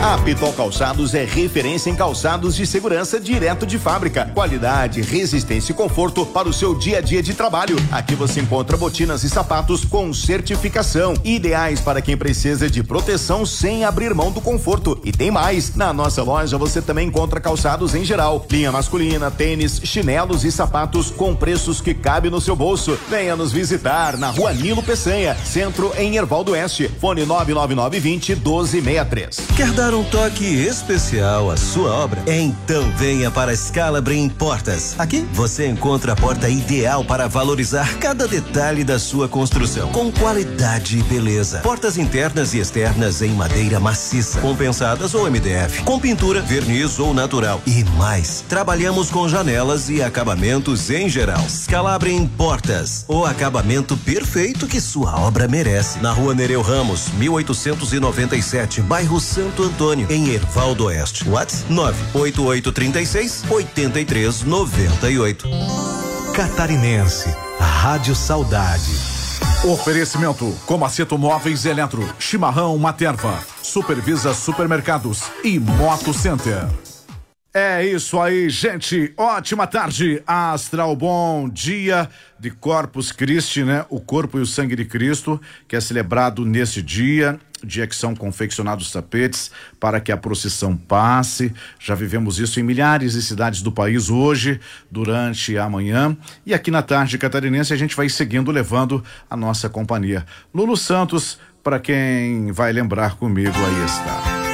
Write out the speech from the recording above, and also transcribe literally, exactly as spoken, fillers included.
A Pitol Calçados é referência em calçados de segurança direto de fábrica. Qualidade, resistência e conforto para o seu dia a dia de trabalho. Aqui você encontra botinas e sapatos com certificação, ideais para quem precisa de proteção sem abrir mão do conforto. E tem mais, na nossa loja você também encontra calçados em geral, linha masculina, tênis, chinelos e sapatos com preços que cabem no seu bolso. Venha nos visitar na Rua Nilo Peçanha, centro em Hervaldo Oeste. Fone nove nove nove vinte doze sessenta e três. Quer dar um toque especial à sua obra? Então venha para a Scalabrin Portas. Aqui você encontra a porta ideal para valorizar cada detalhe da sua construção, com qualidade e beleza. Portas internas e externas em madeira maciça, compensadas ou M D F, com pintura, verniz ou natural e mais. Trabalhamos com janelas e acabamentos em geral. Scalabrin Portas, o acabamento perfeito que sua obra merece. Na Rua Nereu Ramos, mil oitocentos e noventa e sete, bairro Santo Antônio, em Hervaldo Oeste. WhatsApp nove oito oito três seis oito três nove oito. Catarinense, Rádio Saudade. Oferecimento: Comaceto Móveis e Eletro, Chimarrão Materva, Supervisa Supermercados e Moto Center. É isso aí, gente. Ótima tarde, Astral. Bom dia de Corpus Christi, né? O corpo e o sangue de Cristo, que é celebrado nesse dia. Dia que são confeccionados tapetes para que a procissão passe. Já vivemos isso em milhares de cidades do país hoje, durante a manhã. E aqui na tarde catarinense a gente vai seguindo, levando a nossa companhia. Lulu Santos, para quem vai lembrar comigo, aí está.